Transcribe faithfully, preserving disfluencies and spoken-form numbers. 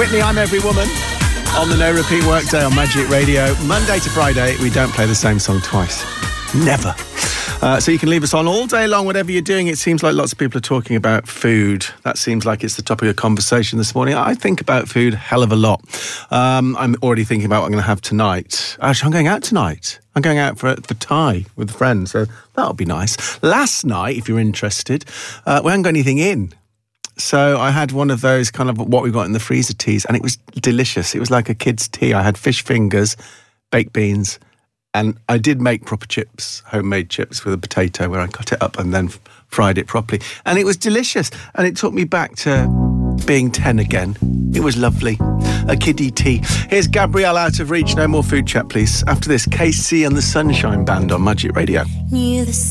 Whitney, I'm Every Woman, on the No Repeat Workday on Magic Radio. Monday to Friday, we don't play the same song twice. Never. Uh, so you can leave us on all day long, whatever you're doing. It seems like lots of people are talking about food. That seems like it's the topic of conversation this morning. I think about food a hell of a lot. Um, I'm already thinking about what I'm going to have tonight. Actually, I'm going out tonight. I'm going out for, for Thai with friends, so that'll be nice. Last night, if you're interested, uh, we hadn't got anything in. So I had one of those kind of what we got in the freezer teas, and it was delicious. It was like a kid's tea. I had fish fingers, baked beans, and I did make proper chips, homemade chips with a potato where I cut it up and then f- fried it properly. And it was delicious. And it took me back to being ten again. It was lovely. A kiddie tea. Here's Gabrielle, Out of Reach. No more food chat, please. After this, K C and the Sunshine Band on Magic Radio.